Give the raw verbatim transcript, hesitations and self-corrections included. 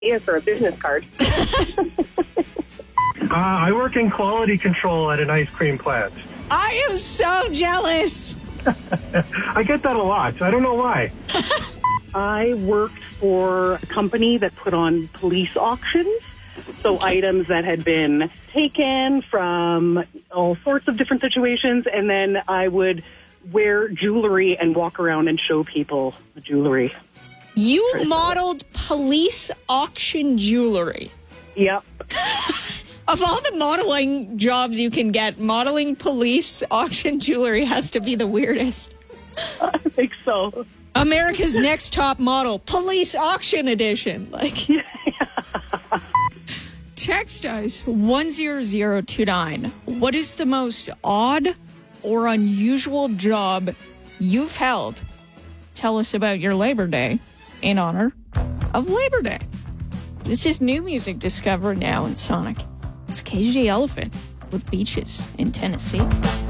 Yeah, for a business card. uh, I work in quality control at an ice cream plant. I am so jealous. I get that a lot. I don't know why. I worked for a company that put on police auctions. So items that had been taken from all sorts of different situations, and then I would wear jewelry and walk around and show people the jewelry. You modeled police auction jewelry. Yep. Of all the modeling jobs you can get, modeling police auction jewelry has to be the weirdest. I think so. America's Next Top Model, Police Auction Edition. Like, text us one zero zero two nine. What is the most odd or unusual job you've held? Tell us about your Labor Day in honor of Labor Day. This is new music discovered now in Sonic. It's K G Elephant with Beaches in Tennessee.